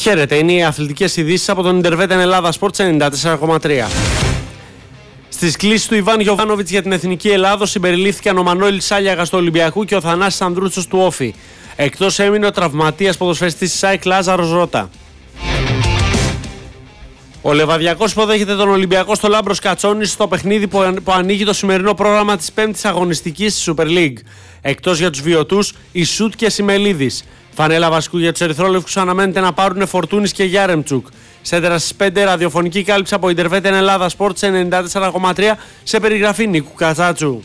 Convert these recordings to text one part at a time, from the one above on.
Χαίρετε, είναι οι αθλητικές ειδήσεις από τον Ιντερβέτεν Ελλάδα Sports 94,3. Στις κλήσεις του Ιβάν Γιοβάνοβιτς για την Εθνική Ελλάδος συμπεριλήφθηκαν ο Μανώλη Σάλιαγας του Ολυμπιακού και ο Θανάσης Ανδρούτσος του Όφη. Εκτός έμεινε ο τραυματίας ποδοσφαιριστής της ΑΕΚ Λάζαρος Ρώτα. Ο Λεβαδιακός υποδέχεται τον Ολυμπιακό στο Λάμπρος Κατσόνης στο παιχνίδι που ανοίγει το σημερινό πρόγραμμα της 5ης αγωνιστικής της Super League. Εκτός για τους βιωτούς, η Σουτ και Σιμελίδης. Φανέλα βασικού για τους ερυθρόλευκους αναμένεται να πάρουν Φορτούνης και Γιάρεμτσουκ. Σέντερα στις 5, ραδιοφωνική κάλυψη από Ιντερβέτεν Ελλάδα Sports 94,3 σε περιγραφή Νίκου Κατσάτσου.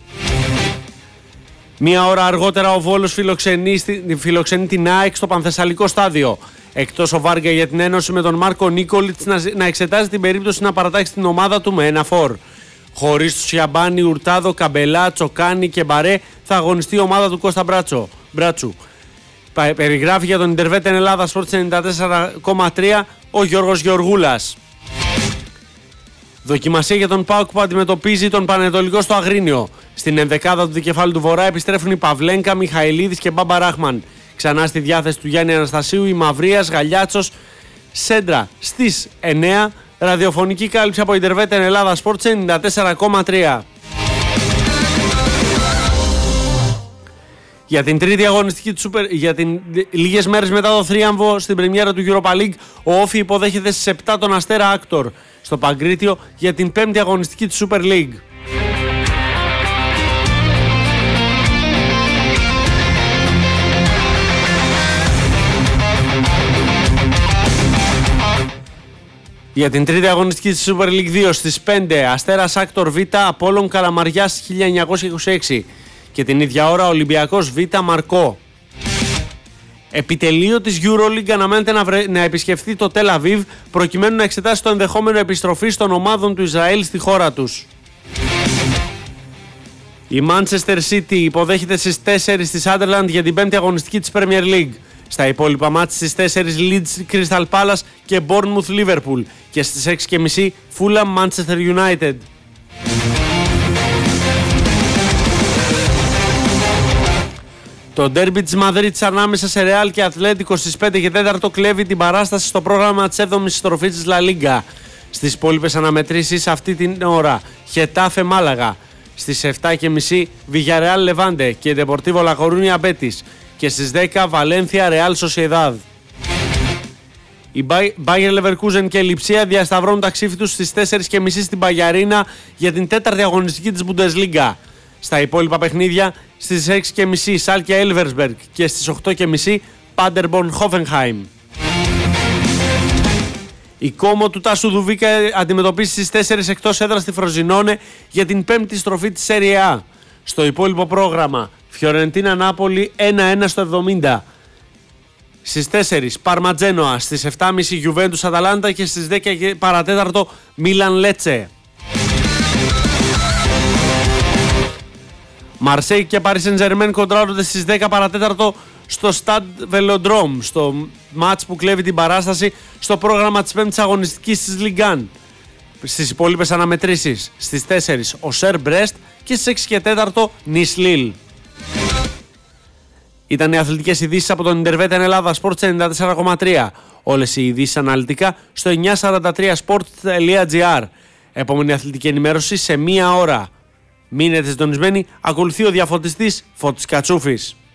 Μία ώρα αργότερα ο Βόλος φιλοξενεί την ΑΕΚ στο Πανθεσσαλικό στάδιο. Εκτός ο Βάργα για την ένωση με τον Μάρκο Νίκολιτς να εξετάζει την περίπτωση να παρατάξει την ομάδα του με ένα φορ. Χωρίς τους Σιαμπάνι, Ουρτάδο, Καμπελά, Τσοκάνι και Μπαρέ θα αγωνιστεί η ομάδα του Κώστα Μπράτσου. Περιγράφει για τον Ιντερβέτεν Ελλάδα Sports 94,3 ο Γιώργος Γεωργούλας. Δοκιμασία για τον ΠΑΟΚ που αντιμετωπίζει τον Πανετολικό στο Αγρίνιο. Στην ενδεκάδα του δικεφάλου του Βορρά επιστρέφουν οι Παυλένκα, Μιχαηλίδης και Μπάμπα Ράχμαν. Ξανά στη διάθεση του Γιάννη Αναστασίου, η Μαυρίας, Γαλιάτσος, Σέντρα στις 9. Ραδιοφωνική κάλυψη από Ιντερβέτεν Ελλάδα Sports 94,3. Για την τρίτη αγωνιστική του λίγες μέρες μετά το θρίαμβο στην πρεμιέρα του Europa League, ο Όφι υποδέχεται στις 7 τον Αστέρα Άκτορ στο Παγκρίτιο για την 5η αγωνιστική του Super League. Για την τρίτη αγωνιστική της Super League 2 στις 5, Αστέρας Άκτορ Β, Απόλλων Καλαμαριάς 1926 και την ίδια ώρα Ολυμπιακός Β Μαρκό. Επιτελείο της EuroLeague αναμένεται να επισκεφθεί το Τελ Αβίβ προκειμένου να εξετάσει το ενδεχόμενο επιστροφής των ομάδων του Ισραήλ στη χώρα τους. Η Manchester City υποδέχεται στις 4 στη Sunderland για την 5η αγωνιστική της Premier League. Στα υπόλοιπα μάτς στις 4 Leeds Crystal Palace και Bournemouth Liverpool και στις 6.30 Fulham Manchester United. Το ντέρμπι της Μαδρίτης ανάμεσα σε Ρεάλ και Ατλέτικο στις 5 και 4 κλέβει την παράσταση στο πρόγραμμα της 7ης στροφής της La Liga. Στις υπόλοιπες αναμετρήσεις αυτή την ώρα Χετάφε Μάλαγα, στις 7.30 Villarreal Λεβάντε και Deportivo La Coruña Betis και στις 10 Βαλένθια Real Sociedad. Η Bayer Leverkusen και η Λιψία διασταυρώνουν τα ξύφη τους στις 4.30 στην Παγιαρίνα για την 4η αγωνιστική της Bundesliga. Στα υπόλοιπα παιχνίδια στις 6.30 Σάλκια Έλβερσμπεργκ και στις 8.30 Πάντερμπορν Χόφενχάιμ. Η Κόμο του Τάσου Δουβίκα αντιμετωπίζει στις 4 εκτός έδρας στη Φροζινόνε για την 5η στροφή της Serie A. Στο υπόλοιπο πρόγραμμα Φιωρεντίνα Νάπολη 1-1 στο 70. Στις 4 Πάρμα Τζένοα, στις 7.30 Γιουβέντους Αταλάντα και στις 10 παρατέταρτο Μίλαν Λέτσε. Μαρσέη και Paris Saint-Germain κοντράρονται στις 10 παρατέταρτο στο Stade Velodrome, στο μάτς που κλέβει την παράσταση στο πρόγραμμα της 5ης αγωνιστικής της Ligue 1. Στις υπόλοιπες αναμετρήσεις στις 4 ο Σερ Μπρέστ και στις 6 και 4 Νις Λίλ. Ήταν οι αθλητικές ειδήσεις από τον Ιντερβέτεν Ελλάδα Sports 94,3. Όλες οι ειδήσεις αναλυτικά στο 943sport.gr. Επόμενη αθλητική ενημέρωση σε μία ώρα. Μείνετε συντονισμένοι, ακολουθεί ο διαφωτιστής Φώτης Κατσούφης.